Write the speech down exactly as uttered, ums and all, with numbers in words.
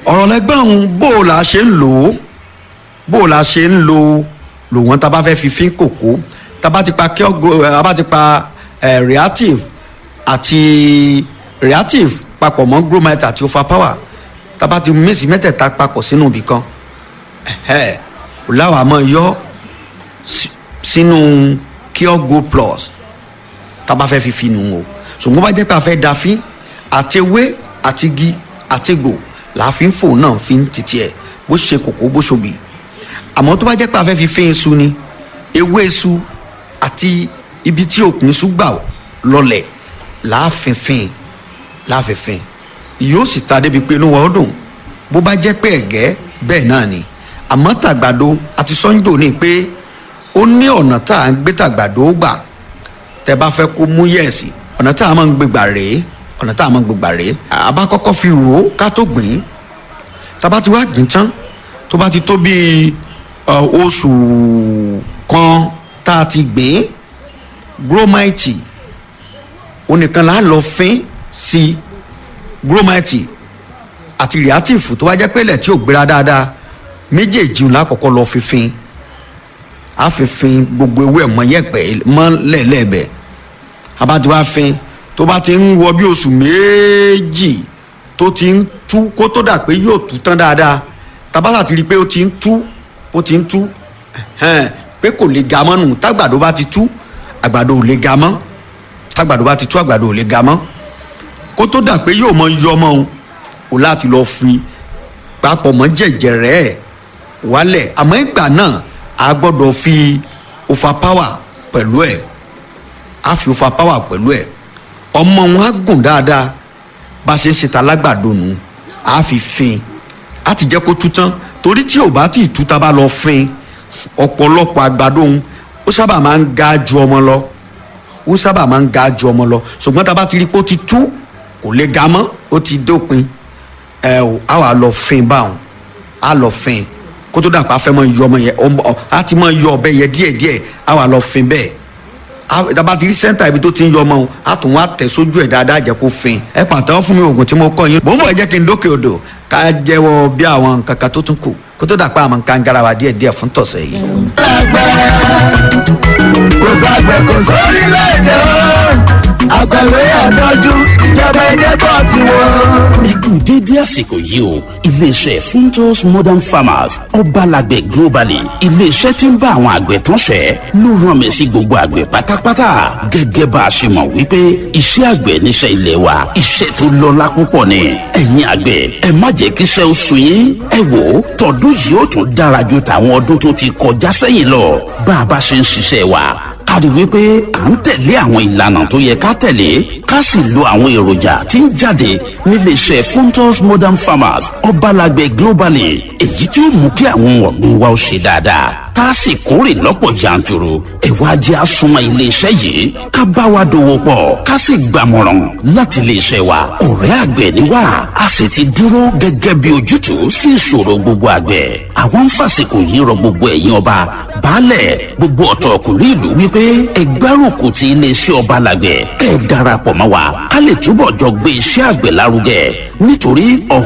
ọ̀rọ̀ lẹ́gbẹ́ ọ̀hún bó o la ṣe ń lò ó bó o la ṣe ń lo lò wọ́n tá a bá fẹ́ fi fín kòkó tá a bá ti pa kiogo a bá ti pa eh, reactive àti reactive papọ̀ mọ́ gromite àti overpower tá a bá ti mix mẹ́tẹ̀ẹ̀ta papọ̀ sínú ibì kan ẹ̀hẹ́ ò láwàá mọ́ yọ sínú kiogo plus tá a bá fẹ́ fi fi nù o ṣùgbọ́n bá jẹ́ pé a fẹ́ da fín àti ewé àti igi àti egbò láàfin fò náà fi ń titi ẹ̀ bó ṣe kòkó bó ṣòbí àmọ́ tó bá jẹ́ pé a fẹ́ fi fín iṣu ni ewé iṣu àti ibi tí òkun iṣu gbà lọlẹ̀ láàfínfín láàfínfín yóò sì ta débi pé inú wa ó dùn bó bá jẹ́ pé ẹ̀gẹ́ bẹ́ẹ̀ náà ni àmọ́ tàgbàdo àti sọ́njò ní pé ó ní ọ̀nà tá à ń gbé tàgbàdo gbà tẹ́ bá fẹ́ kó mú yẹ̀sì ọ̀nà tá a máa ń gbégbà rèé ọ̀nà tá a máa ń gbégbà rèé àbá kọ́kọ́ fi rò ó ká tó gbìn tá bá ti wá gbìn tán tó bá ti tó bíi oṣù kan tá a ti gbìn gromite onìkan là á lọ fín sí gromite àti reactive tó bá jẹ́ pé ilẹ̀ tí ò gbéra dáadáa méjèèjì ńlá kọ́kọ́ lọ fífín á fífín gbogbo ewé ẹ̀ mọ́ yẹ̀pẹ̀ mọ́ lẹ́ẹ̀lẹ́ẹ̀bẹ̀ abá ti wá fín tó bá ti ń wọ bí oṣù méjì tó ti ń tú kó tó dà pé yóò tú tán dáadáa tabasa ti rí i pé ó ti ń tú ó ti ń tú pé kò lè ga mọ́ nù tágbàdo bá ti tú àgbàdo ò lè ga mọ́ tágbàdo bá ti tú àgbàdo ò lè ga mọ́ kó tó dà pé yóò mọ yọ mọ́ o ò láti lọ fi papọ̀ mọ́ jẹ̀jẹ̀rẹ́ ẹ̀ wálẹ̀ àmọ́ ìgbà náà a gbọ́dọ̀ fi overpower pẹ̀lú ẹ̀ a fi overpower pẹ̀lú ẹ̀ ọmọ wọn á gùn dáadáa bá a ṣe ń ṣe ta lágbàdo nù á fi fin á ti jẹ́ kó tú tán torí tí ò bá tí ì tú tá a bá lọ fin ọ̀pọ̀lọpọ̀ àgbàdo òun ó sábà máa ń ga ju ọmọ lọ ó sábà máa ń ga ju ọmọ lọ ṣùgbọ́n tá a bá ti rí i pé ó ti tú kò lè ga mọ́ ó ti dópin ẹ ò á wà lọ fin báwọn á lọ fin kó tó dàpọ̀ afẹ́ mọ́ yọ ọmọ yẹn á ti mọ́ yọ ọbẹ̀ yẹn díẹ̀díẹ̀ á wà lọ fin bẹ́ẹ̀ daba ti rí sẹ́ńtà ibi tó ti ń yọ ọmọ o a tún wá tẹ̀ sójú ẹ̀ dáadáa jẹ́ kó fin ẹ pàtẹ́wọ́ fún mi oògùn tí mo kọ́ yín bó ń bọ̀ ẹ jẹ́ kí n dókè odò ká jẹ́wọ́ bí àwọn nǹkan kan tó tún kù kó tó dà pé àwọn nǹkan garawa díẹ̀díẹ̀ fún tọ̀sẹ̀ yìí. kò sàgbẹ̀ kò sórílẹ̀-èdè àgbẹ̀wé àtọ́jú ìjọba ẹgbẹ́ bọ̀ tí wọ́n. ikú dédé àsìkò yìí o iléeṣẹ́ Funtos Modern Farmers ọbalàgbẹ̀ globally iléeṣẹ́ tí ń bá àwọn àgbẹ̀ tán ṣẹ́ ló rán mi sí gbogbo àgbẹ̀ pátápátá gẹ́gẹ́ bá a ṣe mọ̀ wípé iṣẹ́ àgbẹ̀ níṣẹ́ ilé wa iṣẹ́ tó lọ́lá púpọ̀ ni ẹ̀yin àgbẹ̀ ẹ má jẹ́ kí iṣẹ́ ó sú yín ẹ wò ó tọdún yìí ó tún dára ju tàwọn ọdún tó ti kọjá sẹ́yìn lọ bá a bá ṣe ń ṣiṣẹ́ wa kárí wípé à ń tẹ̀lé àwọn ìlànà tó yẹ ká tẹ̀lé ká sì lo àwọn èròjà tí ń jáde níléeṣẹ́ Funtos Modern Farmers ọbalàgbẹ̀ globally èyí tí ó mú kí àwọn ọ̀gbìn wa ó ṣe dáadáa tá a sì kórè lọ́pọ̀ yanturu ẹ̀wá jẹ́ àsùnmọ́ iléeṣẹ́ yìí ká bá wa dòwò pọ̀ ká sì gbàmọ̀ràn láti iléeṣẹ́ wa ọ̀rẹ́ àgbẹ̀ ni wá a sì ti dúró gẹ́gẹ́ bí ojútùú sí ìṣòro gbogbo àgbẹ̀ àwọn ń fàsìkò yìí rọ gbogbo ẹ̀yin ọba baálẹ̀ gbogbo ọ̀tọ̀ ọkùnrin ìlú wípé ẹgbẹ́rùnkù ti iléeṣẹ́ ọba làgbẹ̀ kẹ́ ẹ darapọ̀ mọ́ wa ká lè túbọ̀ jọ gbé iṣẹ́ àgbẹ̀ lárugẹ nítorí ọ̀pọ̀